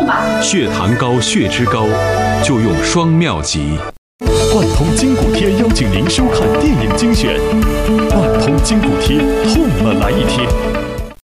用吧。 血糖高、血脂高，就用双妙极。 万通筋骨贴邀请您收看电影精选，万通筋骨贴，痛了来一贴。